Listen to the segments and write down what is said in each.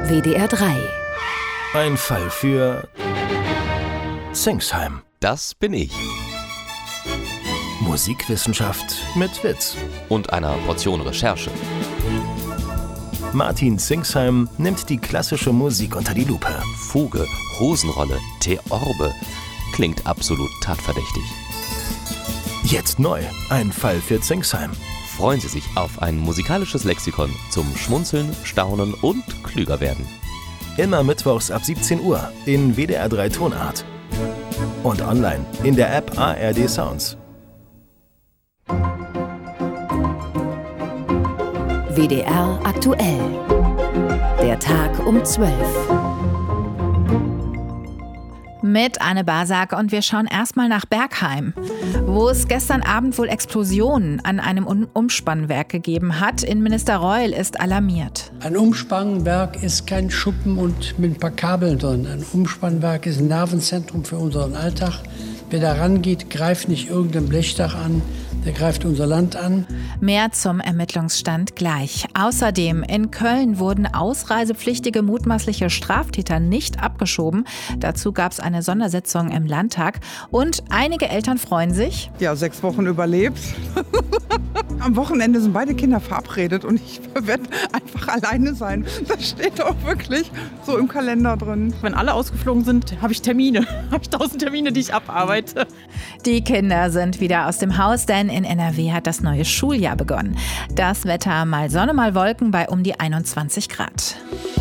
WDR 3. Ein Fall für Singsheim. Das bin ich. Musikwissenschaft mit Witz. Und einer Portion Recherche. Martin Singsheim nimmt die klassische Musik unter die Lupe. Fuge, Hosenrolle, Theorbe. Klingt absolut tatverdächtig. Jetzt neu. Ein Fall für Singsheim. Freuen Sie sich auf ein musikalisches Lexikon zum Schmunzeln, Staunen und klüger werden. Immer mittwochs ab 17 Uhr in WDR 3 Tonart. Und online in der App ARD Sounds. WDR aktuell. Der Tag um 12. Mit Anne Basak und wir schauen erstmal nach Bergheim, wo es gestern Abend wohl Explosionen an einem Umspannwerk gegeben hat. Innenminister Reul ist alarmiert. Ein Umspannwerk ist kein Schuppen und mit ein paar Kabeln drin. Ein Umspannwerk ist ein Nervenzentrum für unseren Alltag. Wer da rangeht, greift nicht irgendein Blechdach an, der greift unser Land an. Mehr zum Ermittlungsstand gleich. Außerdem, in Köln wurden ausreisepflichtige mutmaßliche Straftäter nicht abgeschoben. Dazu gab es eine Sondersitzung im Landtag. Und einige Eltern freuen sich. Ja, 6 Wochen überlebt. Am Wochenende sind beide Kinder verabredet und ich werde einfach alleine sein. Das steht auch wirklich so im Kalender drin. Wenn alle ausgeflogen sind, habe ich Termine. Habe ich 1000 Termine, die ich abarbeite. Die Kinder sind wieder aus dem Haus, denn in NRW hat das neue Schuljahr begonnen. Das Wetter mal Sonne, mal Wolken bei um die 21 Grad.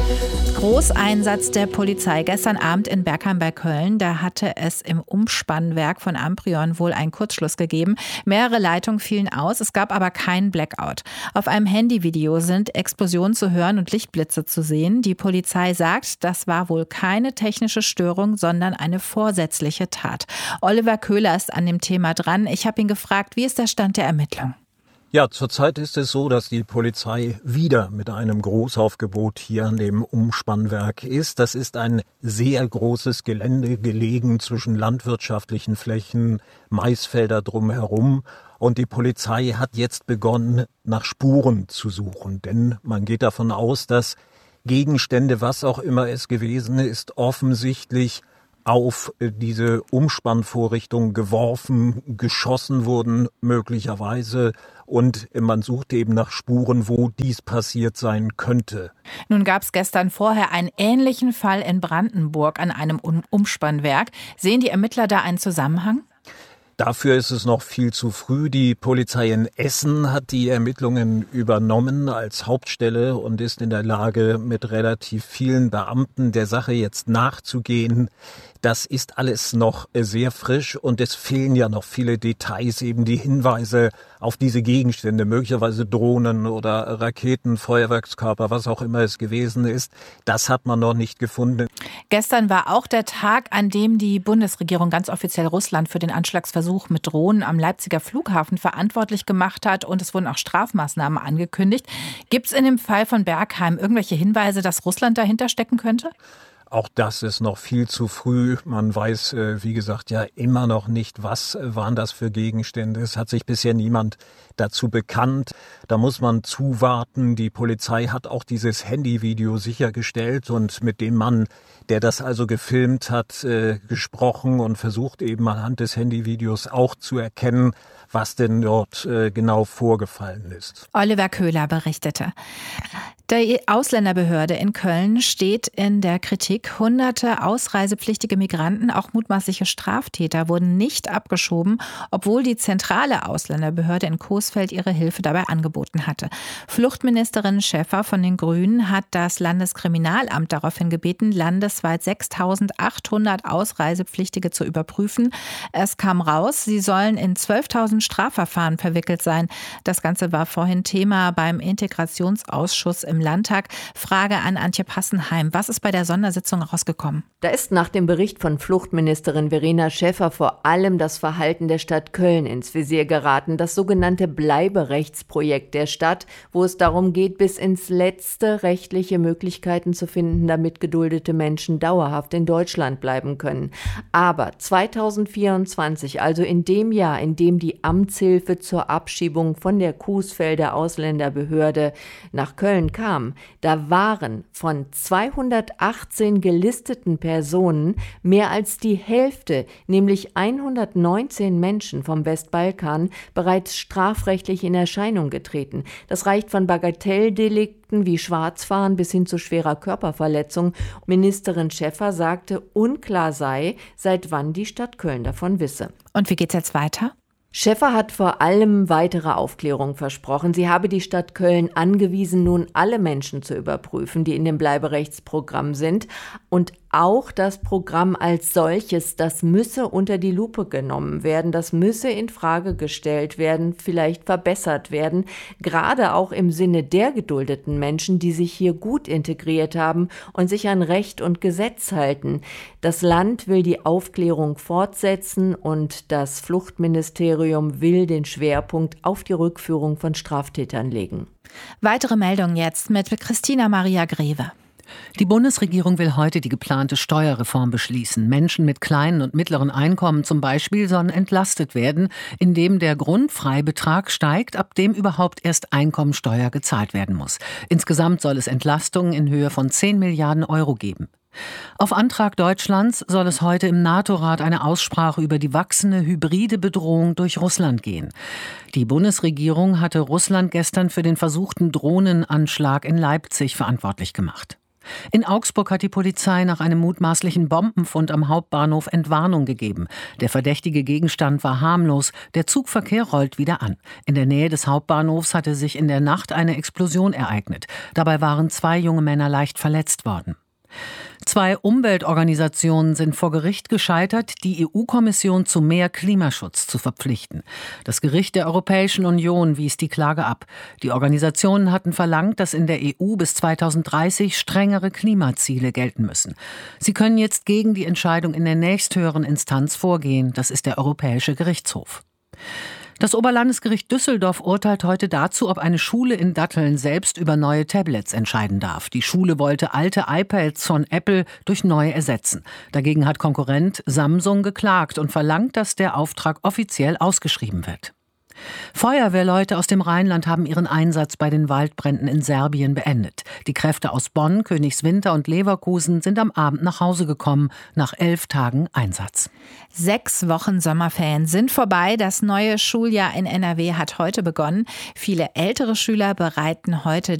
Großeinsatz der Polizei gestern Abend in Bergheim bei Köln. Da hatte es im Umspannwerk von Amprion wohl einen Kurzschluss gegeben. Mehrere Leitungen fielen aus, es gab aber keinen Blackout. Auf einem Handyvideo sind Explosionen zu hören und Lichtblitze zu sehen. Die Polizei sagt, das war wohl keine technische Störung, sondern eine vorsätzliche Tat. Oliver Köhler ist an dem Thema dran. Ich habe ihn gefragt, wie ist der Stand der Ermittlung? Ja, zurzeit ist es so, dass die Polizei wieder mit einem Großaufgebot hier an dem Umspannwerk ist. Das ist ein sehr großes Gelände, gelegen zwischen landwirtschaftlichen Flächen, Maisfelder drumherum. Und die Polizei hat jetzt begonnen, nach Spuren zu suchen. Denn man geht davon aus, dass Gegenstände, was auch immer es gewesen ist, offensichtlich auf diese Umspannvorrichtung geworfen, geschossen wurden möglicherweise. Und man sucht eben nach Spuren, wo dies passiert sein könnte. Nun gab es gestern vorher einen ähnlichen Fall in Brandenburg an einem Umspannwerk. Sehen die Ermittler da einen Zusammenhang? Dafür ist es noch viel zu früh. Die Polizei in Essen hat die Ermittlungen übernommen als Hauptstelle und ist in der Lage, mit relativ vielen Beamten der Sache jetzt nachzugehen. Das ist alles noch sehr frisch und es fehlen ja noch viele Details, eben die Hinweise auf diese Gegenstände, möglicherweise Drohnen oder Raketen, Feuerwerkskörper, was auch immer es gewesen ist. Das hat man noch nicht gefunden. Gestern war auch der Tag, an dem die Bundesregierung ganz offiziell Russland für den Anschlagsversuch mit Drohnen am Leipziger Flughafen verantwortlich gemacht hat und es wurden auch Strafmaßnahmen angekündigt. Gibt es in dem Fall von Bergheim irgendwelche Hinweise, dass Russland dahinter stecken könnte? Auch das ist noch viel zu früh. Man weiß, wie gesagt, ja immer noch nicht, was waren das für Gegenstände. Es hat sich bisher niemand dazu bekannt. Da muss man zuwarten. Die Polizei hat auch dieses Handyvideo sichergestellt und mit dem Mann, der das also gefilmt hat, gesprochen und versucht eben anhand des Handyvideos auch zu erkennen, was denn dort genau vorgefallen ist. Oliver Köhler berichtete. Die Ausländerbehörde in Köln steht in der Kritik. Hunderte ausreisepflichtige Migranten, auch mutmaßliche Straftäter, wurden nicht abgeschoben, obwohl die zentrale Ausländerbehörde in Coesfeld ihre Hilfe dabei angeboten hatte. Fluchtministerin Schäffer von den Grünen hat das Landeskriminalamt daraufhin gebeten, landesweit 6.800 Ausreisepflichtige zu überprüfen. Es kam raus, sie sollen in 12.000 Strafverfahren verwickelt sein. Das Ganze war vorhin Thema beim Integrationsausschuss im Landtag. Frage an Antje Passenheim. Was ist bei der Sondersitzung Sitzung rausgekommen? Da ist nach dem Bericht von Fluchtministerin Verena Schäffer vor allem das Verhalten der Stadt Köln ins Visier geraten, das sogenannte Bleiberechtsprojekt der Stadt, wo es darum geht, bis ins Letzte rechtliche Möglichkeiten zu finden, damit geduldete Menschen dauerhaft in Deutschland bleiben können. Aber 2024, also in dem Jahr, in dem die Amtshilfe zur Abschiebung von der Coesfelder Ausländerbehörde nach Köln kam, da waren von 218 gelisteten Personen mehr als die Hälfte, nämlich 119 Menschen vom Westbalkan, bereits strafrechtlich in Erscheinung getreten. Das reicht von Bagatelldelikten wie Schwarzfahren bis hin zu schwerer Körperverletzung. Ministerin Schäffer sagte, unklar sei, seit wann die Stadt Köln davon wisse. Und wie geht's jetzt weiter? Schäffer hat vor allem weitere Aufklärung versprochen. Sie habe die Stadt Köln angewiesen, nun alle Menschen zu überprüfen, die in dem Bleiberechtsprogramm sind. Und auch das Programm als solches, das müsse unter die Lupe genommen werden, das müsse in Frage gestellt werden, vielleicht verbessert werden, gerade auch im Sinne der geduldeten Menschen, die sich hier gut integriert haben und sich an Recht und Gesetz halten. Das Land will die Aufklärung fortsetzen und das Fluchtministerium will den Schwerpunkt auf die Rückführung von Straftätern legen. Weitere Meldungen jetzt mit Christina Maria Greve. Die Bundesregierung will heute die geplante Steuerreform beschließen. Menschen mit kleinen und mittleren Einkommen zum Beispiel sollen entlastet werden, indem der Grundfreibetrag steigt, ab dem überhaupt erst Einkommensteuer gezahlt werden muss. Insgesamt soll es Entlastungen in Höhe von 10 Milliarden Euro geben. Auf Antrag Deutschlands soll es heute im NATO-Rat eine Aussprache über die wachsende hybride Bedrohung durch Russland gehen. Die Bundesregierung hatte Russland gestern für den versuchten Drohnenanschlag in Leipzig verantwortlich gemacht. In Augsburg hat die Polizei nach einem mutmaßlichen Bombenfund am Hauptbahnhof Entwarnung gegeben. Der verdächtige Gegenstand war harmlos. Der Zugverkehr rollt wieder an. In der Nähe des Hauptbahnhofs hatte sich in der Nacht eine Explosion ereignet. Dabei waren 2 junge Männer leicht verletzt worden. 2 Umweltorganisationen sind vor Gericht gescheitert, die EU-Kommission zu mehr Klimaschutz zu verpflichten. Das Gericht der Europäischen Union wies die Klage ab. Die Organisationen hatten verlangt, dass in der EU bis 2030 strengere Klimaziele gelten müssen. Sie können jetzt gegen die Entscheidung in der nächsthöheren Instanz vorgehen. Das ist der Europäische Gerichtshof. Das Oberlandesgericht Düsseldorf urteilt heute dazu, ob eine Schule in Datteln selbst über neue Tablets entscheiden darf. Die Schule wollte alte iPads von Apple durch neue ersetzen. Dagegen hat Konkurrent Samsung geklagt und verlangt, dass der Auftrag offiziell ausgeschrieben wird. Feuerwehrleute aus dem Rheinland haben ihren Einsatz bei den Waldbränden in Serbien beendet. Die Kräfte aus Bonn, Königswinter und Leverkusen sind am Abend nach Hause gekommen, nach 11 Tagen Einsatz. 6 Wochen Sommerferien sind vorbei. Das neue Schuljahr in NRW hat heute begonnen. Viele ältere Schüler bereiten heute